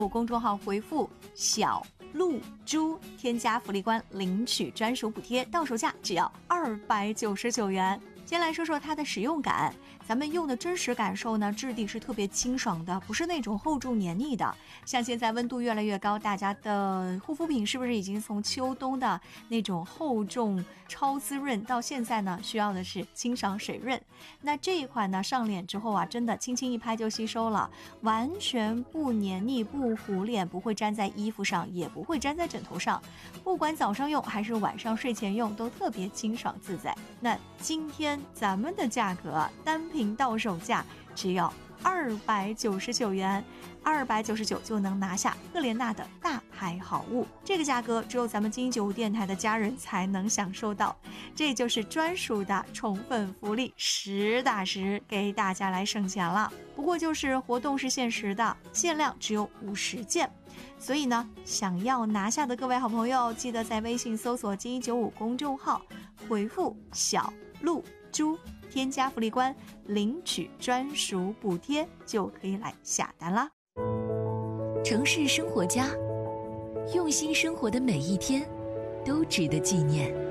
公众号回复小鹿猪，添加福利官领取专属补贴，到手价只要299元。先来说说它的使用感，咱们用的真实感受呢，质地是特别清爽的，不是那种厚重黏腻的。像现在温度越来越高，大家的护肤品是不是已经从秋冬的那种厚重超滋润，到现在呢需要的是清爽水润？那这一款呢上脸之后啊，真的轻轻一拍就吸收了，完全不黏腻不糊脸，不会粘在衣服上，也不会粘在枕头上，不管早上用还是晚上睡前用都特别清爽自在。那今天咱们的价格单瓶到手价只要299元，299就能拿下赫莲娜的大牌好物，这个价格只有咱们金九电台的家人才能享受到，这就是专属的宠粉福利，实打实给大家来省钱了。不过就是活动是限时的，限量只有50件，所以呢，想要拿下的各位好朋友，记得在微信搜索金195公众号，回复小鹿猪，添加福利官领取专属补贴，就可以来下单啦。 城市生活家，用心生活的每一天都值得纪念。